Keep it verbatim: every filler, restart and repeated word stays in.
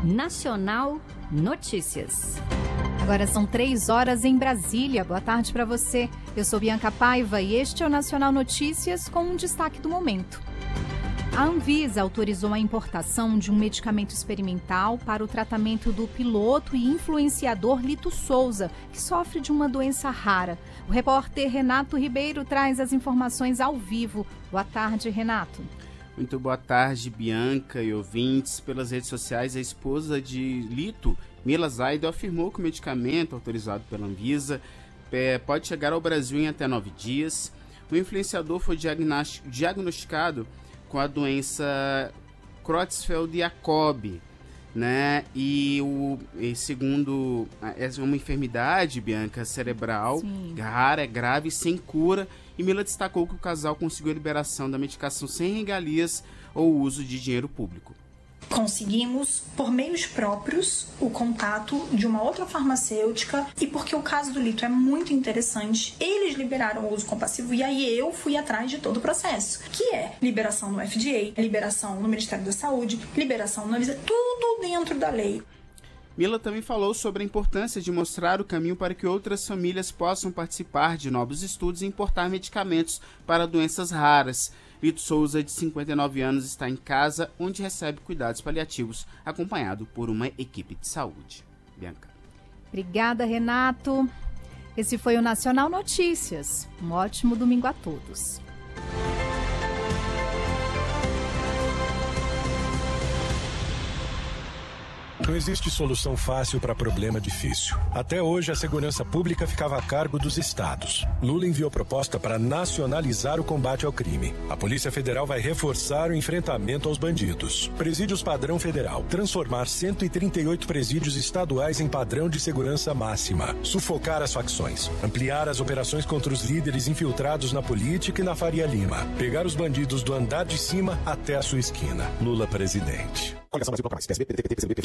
Nacional Notícias. Agora são três horas em Brasília. Boa tarde para você. Eu sou Bianca Paiva e este é o Nacional Notícias com um destaque do momento. A Anvisa autorizou a importação de um medicamento experimental para o tratamento do piloto e influenciador Lito Souza, que sofre de uma doença rara. O repórter Renato Ribeiro traz as informações ao vivo. Boa tarde, Renato. Muito boa tarde, Bianca e ouvintes. Pelas redes sociais, a esposa de Lito, Mila Zaido, afirmou que o medicamento autorizado pela Anvisa é, pode chegar ao Brasil em até nove dias. O influenciador foi diagnosticado com a doença Creutzfeldt-Jakob, né? E, o, e segundo é uma enfermidade, Bianca, cerebral, Sim. rara, é grave, sem cura. E Mila destacou que o casal conseguiu a liberação da medicação sem regalias ou uso de dinheiro público. Conseguimos, por meios próprios, o contato de uma outra farmacêutica e porque o caso do Lito é muito interessante, eles liberaram o uso compassivo e aí eu fui atrás de todo o processo, que é liberação no F D A, liberação no Ministério da Saúde, liberação na Anvisa, tudo dentro da lei. Mila também falou sobre a importância de mostrar o caminho para que outras famílias possam participar de novos estudos e importar medicamentos para doenças raras. Lito Souza, de cinquenta e nove anos, está em casa, onde recebe cuidados paliativos, acompanhado por uma equipe de saúde. Bianca. Obrigada, Renato. Esse foi o Nacional Notícias. Um ótimo domingo a todos. Não existe solução fácil para problema difícil. Até hoje, a segurança pública ficava a cargo dos estados. Lula enviou proposta para nacionalizar o combate ao crime. A Polícia Federal vai reforçar o enfrentamento aos bandidos. Presídios padrão federal. Transformar cento e trinta e oito presídios estaduais em padrão de segurança máxima. Sufocar as facções. Ampliar as operações contra os líderes infiltrados na política e na Faria Lima. Pegar os bandidos do andar de cima até a sua esquina. Lula presidente.